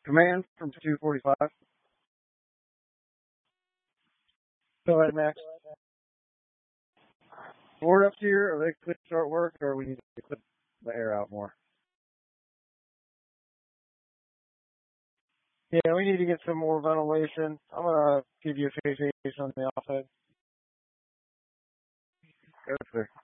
Command from 245. Go ahead, Max. Board up here, are they clear to start work, or we need to put the air out more? Yeah, we need to get some more ventilation. I'm going to give you a face on the offside. Go clear.